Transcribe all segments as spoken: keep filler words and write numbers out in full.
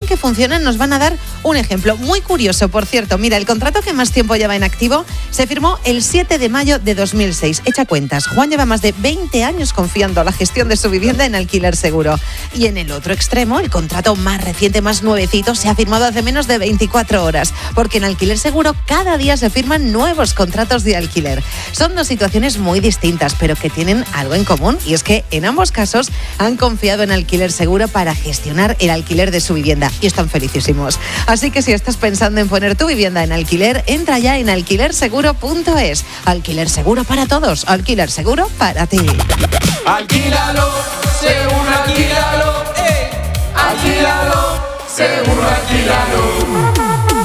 que funcionan nos van a dar un ejemplo muy curioso, por cierto. Mira, el contrato que más tiempo lleva en activo se firmó el siete de mayo de dos mil seis. Echa cuentas, Juan lleva más de veinte años confiando la gestión de su vivienda en Alquiler Seguro. Y en el otro extremo, el contrato más reciente, más nuevecito, se ha firmado hace menos de veinticuatro horas, porque en Alquiler Seguro cada día se firman nuevos contratos de alquiler. Son dos situaciones muy distintas, pero que tienen algo en común, y es que en ambos casos han confiado en Alquiler Seguro para gestionar el alquiler de su vivienda y están felicísimos. Así que si estás pensando en poner tu vivienda en alquiler, entra ya en alquiler seguro punto es. Alquiler Seguro para todos, Alquiler Seguro para ti. Alquílalo, seguro alquílalo, eh. Alquílalo, seguro alquílalo.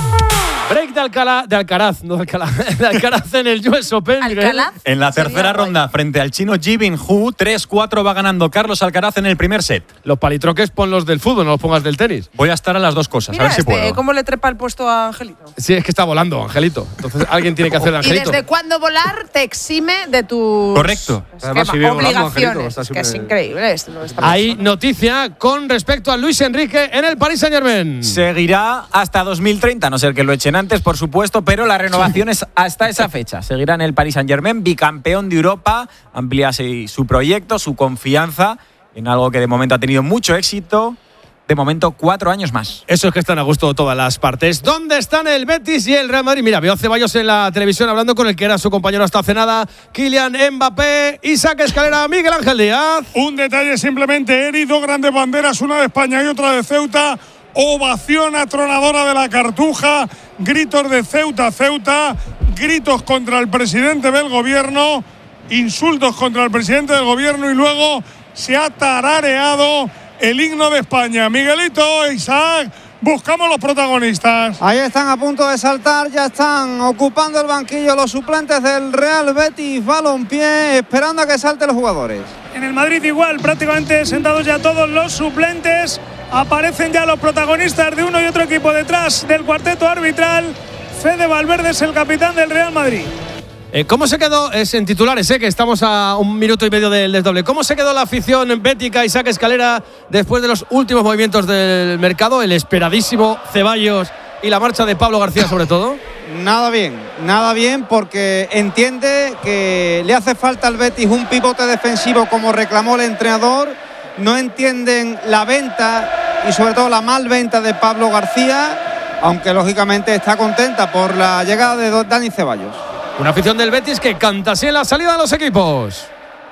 Break de, Alcalá, de Alcaraz, no de Alcalá, de Alcaraz en el U S Open. ¿Alcalaz? En la tercera ronda, frente al chino Ji Bin-Hu, tres cuatro va ganando Carlos Alcaraz en el primer set. Los palitroques ponlos del fútbol, no los pongas del tenis. Voy a estar a las dos cosas, Mira a ver si este, puedo. ¿cómo le trepa el puesto a Angelito? Sí, es que está volando, Angelito. Entonces alguien tiene que hacer de ¿Y Angelito. desde cuándo volar te exime de tus Correcto. Además, si vive volando, obligaciones? Angelito, está Es que es siempre- increíble esto. lo que está Hay pasando. noticia con respecto a Luis Enrique en el Paris Saint-Germain. Seguirá hasta dos mil treinta, a no ser que lo echen antes, por supuesto, pero la renovación es hasta esa fecha. Seguirá en el Paris Saint-Germain, bicampeón de Europa, amplía así su proyecto, su confianza en algo que de momento ha tenido mucho éxito. De momento, cuatro años más. Eso es que están a gusto todas las partes. ¿Dónde están el Betis y el Real Madrid? Mira, veo a Ceballos en la televisión hablando con el que era su compañero hasta hace nada, Kylian Mbappé, Isaac Escalera, Miguel Ángel Díaz. Un detalle simplemente, Eri, dos grandes banderas, una de España y otra de Ceuta. Ovación atronadora de la Cartuja, gritos de Ceuta, Ceuta, gritos contra el presidente del gobierno, insultos contra el presidente del gobierno y luego se ha tarareado el himno de España. Miguelito, Isaac, buscamos los protagonistas. Ahí están a punto de saltar, ya están ocupando el banquillo los suplentes del Real Betis Balompié, esperando a que salten los jugadores. En el Madrid igual, prácticamente sentados ya todos los suplentes. Aparecen ya los protagonistas de uno y otro equipo detrás del cuarteto arbitral. Fede Valverde es el capitán del Real Madrid. Eh, ¿Cómo se quedó? Es en titulares, eh, que estamos a un minuto y medio del desdoble. ¿Cómo se quedó la afición bética, Isaac Escalera, después de los últimos movimientos del mercado? El esperadísimo Ceballos y la marcha de Pablo García, sobre todo. Nada bien, nada bien, porque entiende que le hace falta al Betis un pivote defensivo como reclamó el entrenador. No entienden la venta y sobre todo la mal venta de Pablo García, aunque lógicamente está contenta por la llegada de Dani Ceballos. Una afición del Betis que canta así en la salida de los equipos.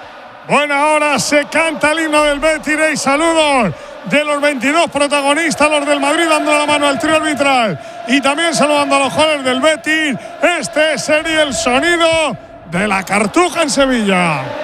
Buena hora, se canta el himno del Betis y saludos de los veintidós protagonistas, los del Madrid dando la mano al trío arbitral y también saludando a los jugadores del Betis. Este sería el sonido de la Cartuja en Sevilla.